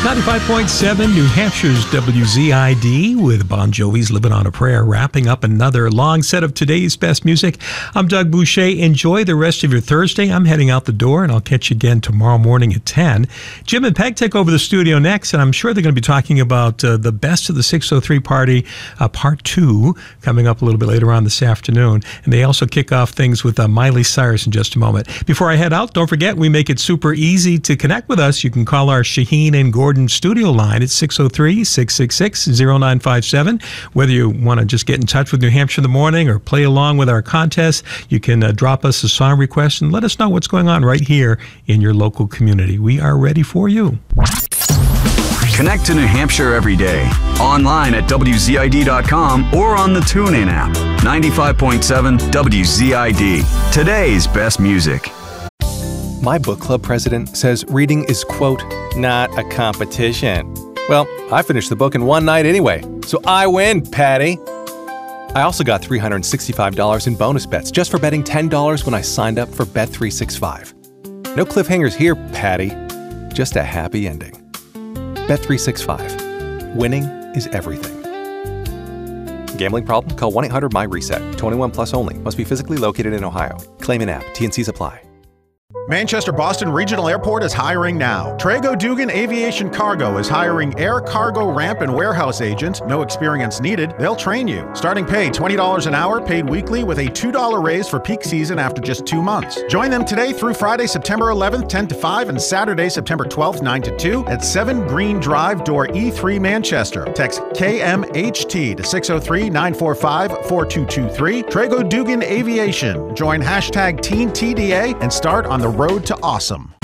95.7 New Hampshire's WZID with Bon Jovi's Living on a Prayer, wrapping up another long set of today's best music. I'm Doug Boucher. Enjoy the rest of your Thursday. I'm heading out the door, and I'll catch you again tomorrow morning at 10. Jim and Peg take over the studio next, and I'm sure they're going to be talking about the Best of the 603 Party, Part 2, coming up a little bit later on this afternoon. And they also kick off things with Miley Cyrus in just a moment. Before I head out, don't forget, we make it super easy to connect with us. You can call our Shaheen and Gordon studio line at 603-666-0957. Whether you want to just get in touch with New Hampshire in the morning or play along with our contest, you can drop us a song request and let us know what's going on right here in your local community. We are ready for you. Connect to New Hampshire every day. Online at WZID.com or on the TuneIn app. 95.7 WZID. Today's best music. My book club president says reading is, quote, not a competition. Well, I finished the book in one night anyway, so I win, Patty. I also got $365 in bonus bets just for betting $10 when I signed up for Bet365. No cliffhangers here, Patty. Just a happy ending. Bet365. Winning is everything. Gambling problem? Call 1-800-MY-RESET. 21 plus only. Must be physically located in Ohio. Claim in app. T&Cs apply. Manchester Boston Regional Airport is hiring now. Trago Dugan Aviation Cargo is hiring air cargo ramp and warehouse agents. No experience needed. They'll train you. Starting pay $20 an hour, paid weekly with a $2 raise for peak season after just 2 months. Join them today through Friday, September 11th, 10 to 5, and Saturday, September 12th, 9 to 2 at 7 Green Drive, door E3, Manchester. Text KMHT to 603-945-4223. Trago Dugan Aviation. Join hashtag TeenTDA and start on the road to awesome.